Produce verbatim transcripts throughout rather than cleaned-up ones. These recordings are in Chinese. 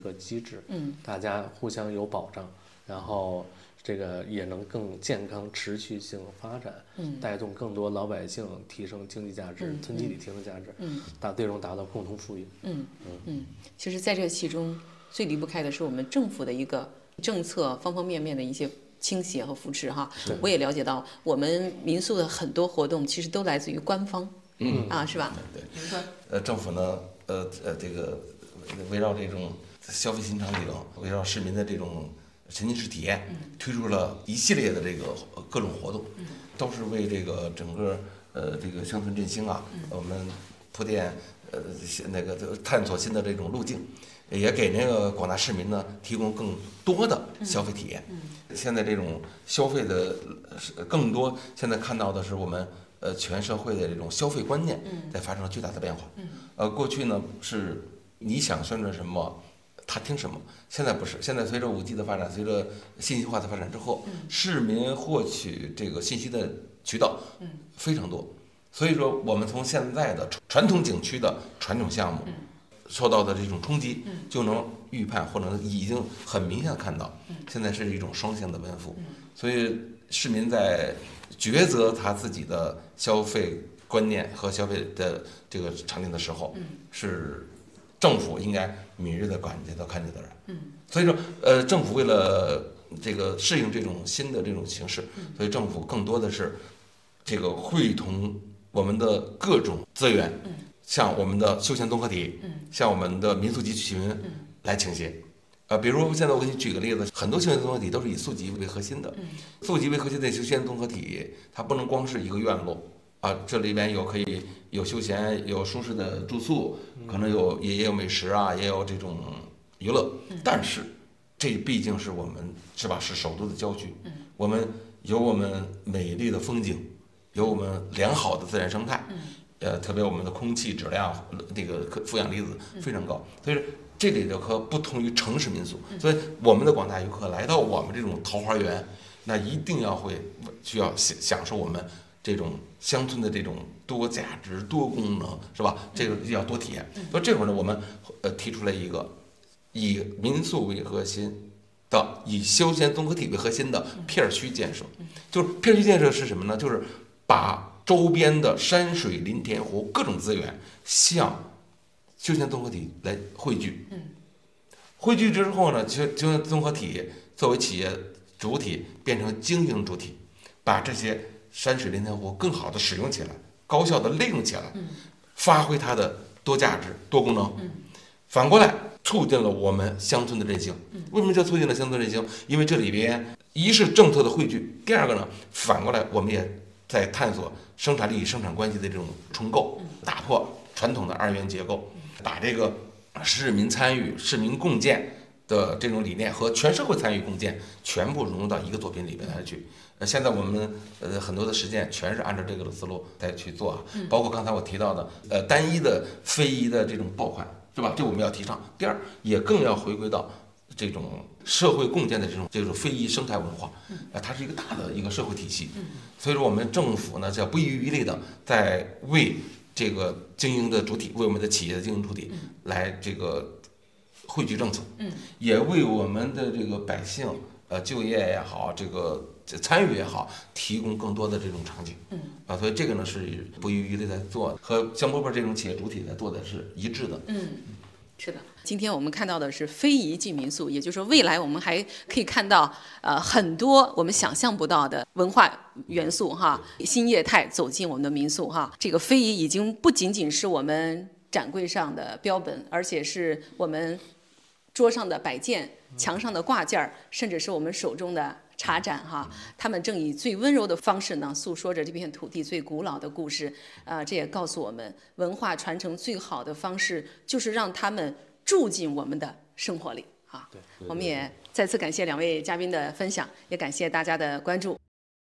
个机制，嗯，大家互相有保障，然后这个也能更健康持续性发展，嗯，带动更多老百姓提升经济价值，嗯、村集体提升价值，嗯，达最终达到共同富裕。 嗯嗯嗯，其实在这其中最离不开的是我们政府的一个政策方方面面的一些倾斜和扶持哈。我也了解到我们民宿的很多活动其实都来自于官方，嗯啊是吧？ 对，比如说呃政府呢呃呃这个围绕这种消费新场景，围绕市民的这种沉浸式体验，推出了一系列的这个各种活动，都是为这个整个呃这个乡村振兴啊，我们铺垫呃那个探索新的这种路径，也给那个广大市民呢提供更多的消费体验。现在这种消费的更多，现在看到的是我们呃全社会的这种消费观念在发生了巨大的变化。呃，过去呢是你想宣传什么，他听什么。现在不是，现在随着五 G 的发展，随着信息化的发展之后，市民获取这个信息的渠道非常多。所以说，我们从现在的传统景区的传统项目受到的这种冲击，就能预判或者已经很明显的看到，现在是一种双向的奔赴。所以市民在抉择他自己的消费观念和消费的这个场景的时候，是政府应该敏锐的感觉到看这的人。嗯，所以说，呃，政府为了这个适应这种新的这种形势，所以政府更多的是这个会同我们的各种资源，向我们的休闲综合体，向我们的民宿集群来倾斜。呃，比如现在我给你举个例子，很多休闲综合体都是以宿集为核心的，宿集为核心的休闲综合体，它不能光是一个院落。啊，这里边有可以有休闲，有舒适的住宿，可能有也也有美食啊，也有这种娱乐。但是，这毕竟是我们是吧？是首都的郊区，我们有我们美丽的风景，有我们良好的自然生态，呃，特别我们的空气质量，那个负氧离子非常高，所以这里的可不同于城市民宿。所以我们的广大游客来到我们这种桃花源，那一定要会需要享享受我们这种乡村的这种多价值、多功能，是吧？这个要多体验。所以这会儿呢，我们呃提出来一个以民宿为核心的、以休闲综合体为核心的片区建设。就是片区建设是什么呢？就是把周边的山水林田湖各种资源向休闲综合体来汇聚。汇聚之后呢，休休闲综合体作为企业主体变成经营主体，把这些山水林田湖更好的使用起来，高效的利用起来，发挥它的多价值、多功能。反过来促进了我们乡村的振兴。为什么叫促进了乡村振兴？因为这里边一是政策的汇聚，第二个呢，反过来我们也在探索生产力与生产关系的这种重构，打破传统的二元结构，把这个市民参与、市民共建的这种理念和全社会参与共建全部融入到一个作品里边来去。呃，现在我们呃很多的实践全是按照这个的思路来去做啊，包括刚才我提到的呃单一的非遗的这种爆款，是吧？这我们要提倡。第二，也更要回归到这种社会共建的这种这种非遗生态文化，呃，它是一个大的一个社会体系。所以说，我们政府呢，叫不遗余力的在为这个经营的主体，为我们的企业的经营主体来这个汇聚政策，也为我们的这个百姓呃就业也好，这个参与也好，提供更多的这种场景。嗯啊，所以这个呢是不遗余力在做，和香饽饽这种企业主体在做的是一致的。 嗯，是的。今天我们看到的是非遗即民宿，也就是说未来我们还可以看到呃很多我们想象不到的文化元素哈，新业态走进我们的民宿哈。这个非遗已经不仅仅是我们展柜上的标本，而且是我们桌上的摆件、墙上的挂件，甚至是我们手中的茶盏哈，他们正以最温柔的方式呢，诉说着这片土地最古老的故事。呃，这也告诉我们，文化传承最好的方式就是让他们住进我们的生活里啊。 对对对， 我们也再次感谢两位嘉宾的分享，也感谢大家的关注。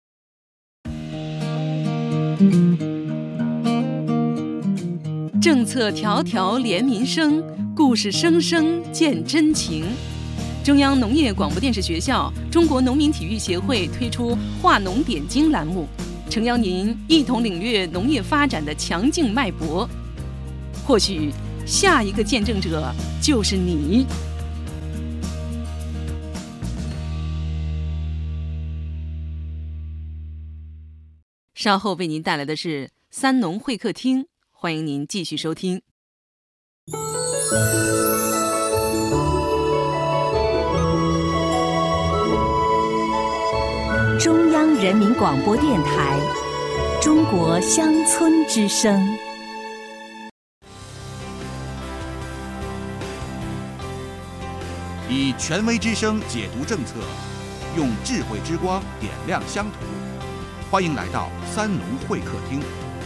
政策条条连民生，故事声声见真情。中央农业广播电视学校、中国农民体育协会推出“化农点睛”栏目，诚邀您一同领略农业发展的强劲脉搏。或许下一个见证者就是你。 稍后为您带来的是三农会客厅，欢迎您继续收听。 中央人民广播电台《中国乡村之声》。 以权威之声解读政策，用智慧之光点亮乡土。欢迎来到三农会客厅。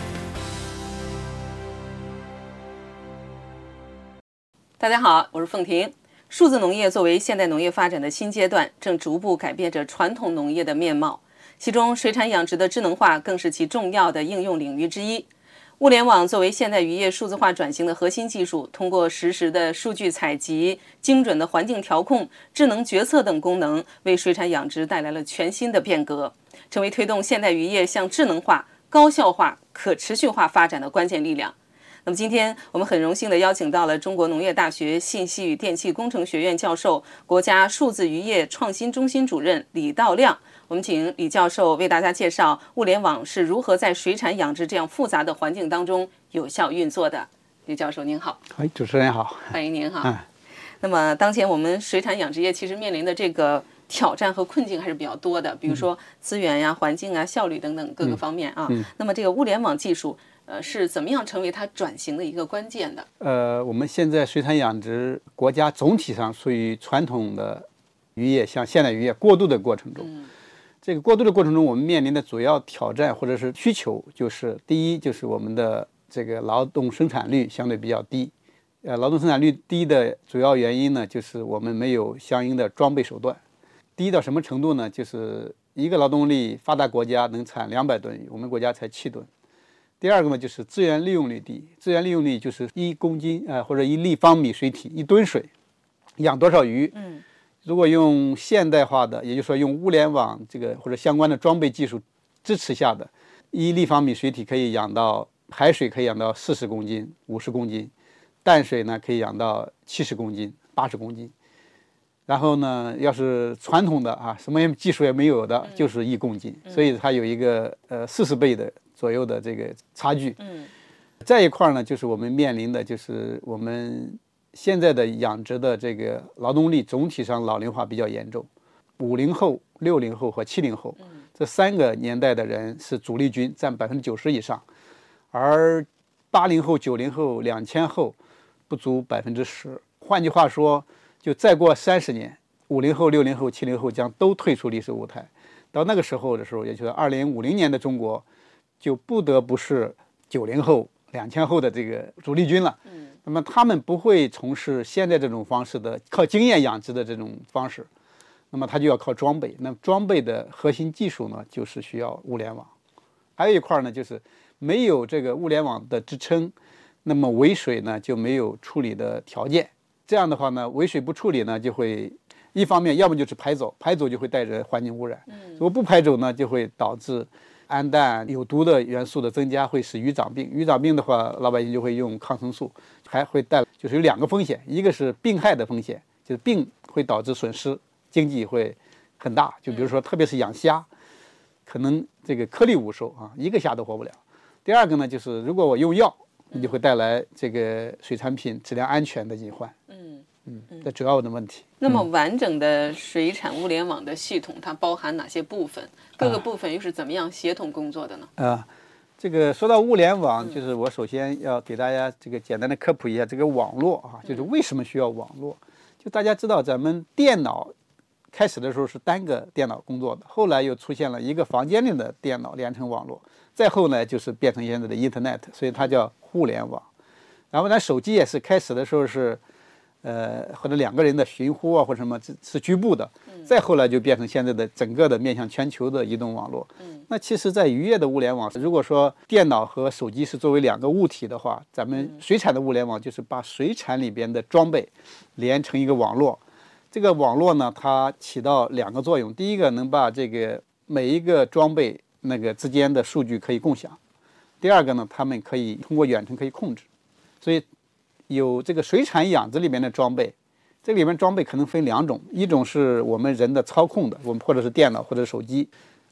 大家好，我是凤婷。数字农业作为现代农业发展的新阶段，正逐步改变着传统农业的面貌。其中，水产养殖的智能化更是其重要的应用领域之一。物联网作为现代渔业数字化转型的核心技术，通过实时的数据采集、精准的环境调控、智能决策等功能，为水产养殖带来了全新的变革，成为推动现代渔业向智能化、高效化、可持续化发展的关键力量。那么今天我们很荣幸地邀请到了中国农业大学信息与电气工程学院教授、国家数字渔业创新中心主任李道亮。我们请李教授为大家介绍物联网是如何在水产养殖这样复杂的环境当中有效运作的。李教授您好。 哎，主持人好， 欢迎您哈。 嗯、 那么当前我们水产养殖业其实面临的这个挑战和困境还是比较多的，比如说资源呀、环境啊、效率等等各个方面啊。 嗯嗯、 那么这个物联网技术，呃，是怎么样成为它转型的一个关键的？ 呃，我们现在水产养殖国家总体上属于传统的渔业向现代渔业过渡的过程中。嗯、这个过渡的过程中，我们面临的主要挑战或者是需求，就是第一，就是我们的这个劳动生产率相对比较低。呃，劳动生产率低的主要原因呢，就是我们没有相应的装备手段。低到什么程度呢？就是一个劳动力发达国家能产两百吨鱼，我们国家才七吨。第二个呢，就是资源利用率低，资源利用率就是一公斤呃或者一立方米水体一吨水养多少鱼。嗯，如果用现代化的，也就是说用物联网这个或者相关的装备技术支持下的，一立方米水体可以养到海水可以养到四十公斤、五十公斤，淡水呢可以养到七十公斤、八十公斤。然后呢，要是传统的啊，什么技术也没有的，就是一公斤，所以它有一个呃四十倍的左右的这个差距。嗯，再一块呢，就是我们面临的就是我们现在的养殖的这个劳动力总体上老龄化比较严重，五零后、六零后和七零后这三个年代的人是主力军，占百分之九十以上，而八零后、九零后、两千后不足百分之十。换句话说，就再过三十年，五零后、六零后、七零后将都退出历史舞台。到那个时候的时候，也就是二零五零年的中国，就不得不是九零后、两千后的这个主力军了。嗯，那么他们不会从事现在这种方式的靠经验养殖的这种方式，那么他就要靠装备。那装备的核心技术呢，就是需要物联网。还有一块呢，就是没有这个物联网的支撑，那么尾水呢就没有处理的条件。这样的话呢，尾水不处理呢，就会一方面要么就是排走，排走就会带着环境污染。嗯，如果不排走呢，就会导致氨氮有毒的元素的增加，会使鱼长病。鱼长病的话，老百姓就会用抗生素，还会带就是有两个风险，一个是病害的风险，就是病会导致损失，经济会很大。就比如说，特别是养虾，可能这个颗粒无收啊，一个虾都活不了。第二个呢，就是如果我用药，你就会带来这个水产品质量安全的隐患。嗯嗯，这主要的问题。 那么完整的水产物联网的系统，它包含哪些部分？各个部分又是怎么样协同工作的呢？ 啊，呃、这个说到物联网，就是我首先要给大家这个简单的科普一下这个网络啊，就是为什么需要网络？就大家知道，咱们电脑开始的时候是单个电脑工作的，后来又出现了一个房间里的电脑连成网络，再后来就是变成现在的 Internet， 所以它叫互联网。然后呢，手机也是开始的时候是，呃，或者两个人的寻呼啊，或者什么是局部的，再后来就变成现在的整个的面向全球的移动网络。那其实，在渔业的物联网，如果说电脑和手机是作为两个物体的话，咱们水产的物联网就是把水产里边的装备连成一个网络。这个网络呢，它起到两个作用，第一个能把这个每一个装备那个之间的数据可以共享，第二个呢，他们可以通过远程可以控制。所以有这个水产养殖里面的装备，这里面装备可能分两种，一种是我们人的操控的，我们或者是电脑或者手机，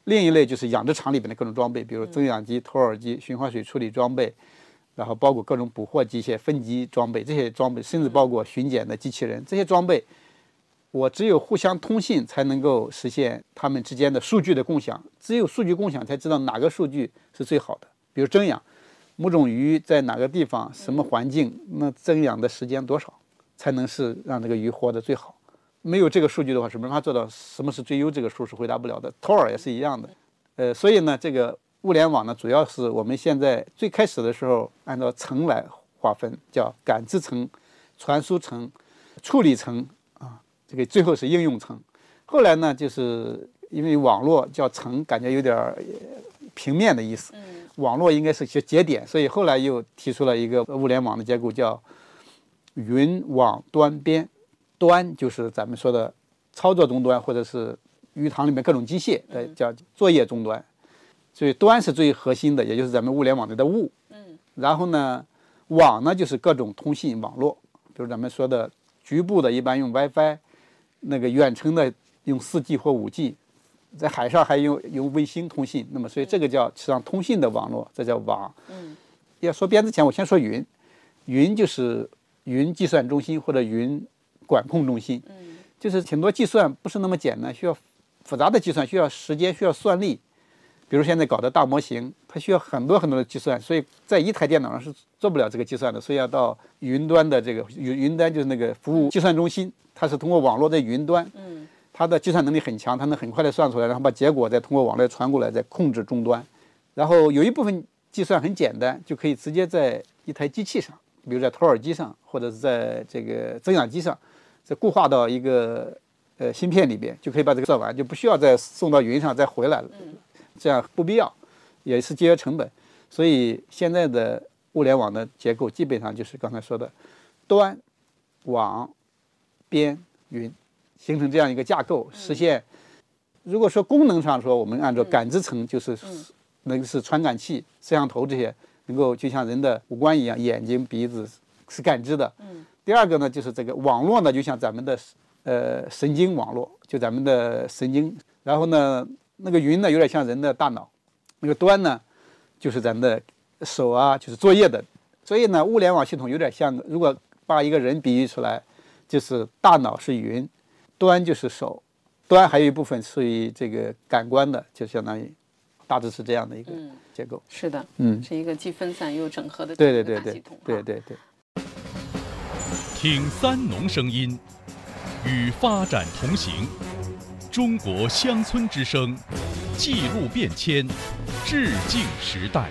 另一类就是养殖场里边的各种装备，比如增氧机、投饵机、循环水处理装备，然后包括各种捕获机械、分级装备，这些装备甚至包括巡检的机器人，这些装备我只有互相通信才能够实现它们之间的数据的共享，只有数据共享才知道哪个数据是最好的。比如增氧，某种鱼在哪个地方、什么环境，那增氧的时间多少，才能是让这个鱼活得最好。没有这个数据的话，是没法做到什么是最优，这个数是回答不了的。投饵也是一样的，呃，所以呢，这个物联网呢，主要是我们现在最开始的时候按照层来划分，叫感知层、传输层、处理层啊，这个最后是应用层。后来呢，就是因为网络叫层，感觉有点平面的意思，网络应该是些节点，所以后来又提出了一个物联网的结构，叫云网端边。端就是咱们说的操作终端，或者是鱼塘里面各种机械，呃，叫作业终端。所以端是最核心的，也就是咱们物联网里的物。嗯。然后呢，网呢就是各种通信网络，比如咱们说的局部的，一般用 WiFi， 那个远程的用 四 G 或 五 G， 在海上还用用卫星通信。那么，所以这个叫实际上通信的网络，这叫网。嗯。要说边之前，我先说云。云就是云计算中心或者云管控中心，就是很多计算不是那么简单，需要复杂的计算，需要时间，需要算力。比如现在搞的大模型，它需要很多很多的计算，所以在一台电脑上是做不了这个计算的，所以要到云端的这个云云端就是那个服务计算中心，它是通过网络在云端，它的计算能力很强，它能很快的算出来，然后把结果再通过网络传过来，再控制终端。然后有一部分计算很简单，就可以直接在一台机器上，比如在投饵机上，或者是在这个增氧机上。再固化到一个呃芯片里边，就可以把这个做完，就不需要再送到云上再回来了，这样不必要，也是节约成本。所以现在的物联网的结构基本上就是刚才说的端、网、边、云，形成这样一个架构，实现。如果说功能上说，我们按照感知层就是那个是传感器、摄像头这些，能够就像人的五官一样，眼睛、鼻子是感知的。第二个呢，就是这个网络呢，就像咱们的呃神经网络，就咱们的神经。然后呢，那个云呢，有点像人的大脑，那个端呢，就是咱们的手啊，就是作业的。所以呢，物联网系统有点像，如果把一个人比喻出来，就是大脑是云，端就是手，端还有一部分属于这个感官的，就相当于大致是这样的一个结构。 嗯、是的， 嗯， 是一个既分散又整合的对对对对系统。 对对对。 听三农声音，与发展同行。中国乡村之声，记录变迁，致敬时代。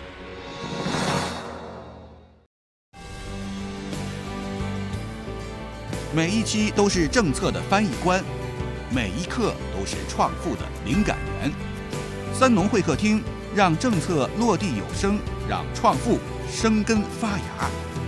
每一期都是政策的翻译官，每一刻都是创富的灵感源。三农会客厅，让政策落地有声，让创富生根发芽。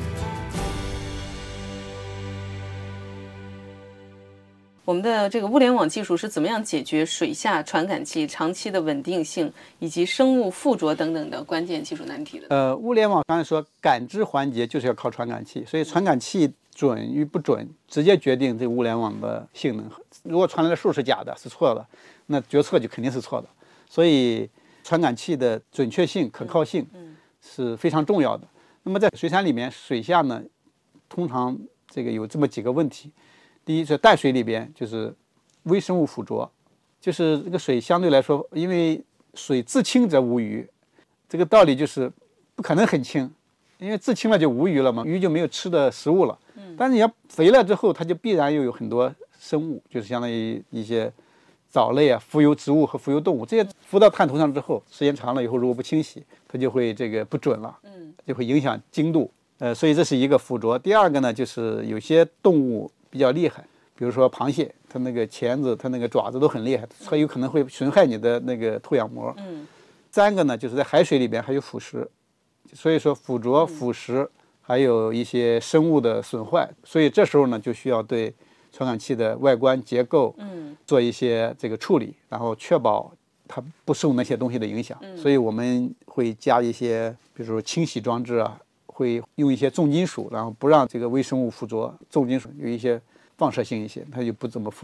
我们的这个物联网技术是怎么样解决水下传感器长期的稳定性以及生物附着等等的关键技术难题的？ 呃，物联网刚才说感知环节就是要靠传感器，所以传感器准与不准直接决定这个物联网的性能。如果传来的数是假的，是错的，那决策就肯定是错的。所以传感器的准确性、可靠性是非常重要的。那么在水产里面，水下呢，通常这个有这么几个问题。第一，在淡水里边就是微生物附着，就是这个水相对来说，因为水自清则无鱼，这个道理就是不可能很清，因为自清了就无鱼了嘛，鱼就没有吃的食物了。但是你要肥了之后，它就必然又有很多生物，就是相当于一些藻类啊、浮游植物和浮游动物，这些浮到滩头上之后，时间长了以后，如果不清洗，它就会这个不准了，就会影响精度。呃，所以这是一个附着。第二个呢，就是有些动物比较厉害，比如说螃蟹，它那个钳子、它那个爪子都很厉害，它有可能会损害你的那个透氧膜。嗯。三个呢，就是在海水里边还有腐蚀，所以说附着、腐蚀，还有一些生物的损坏，所以这时候呢，就需要对传感器的外观结构，嗯，做一些这个处理，然后确保它不受那些东西的影响。嗯。所以我们会加一些，比如说清洗装置啊。会用一些重金属，然后不让这个微生物附着。重金属有一些放射性一些，它就不怎么附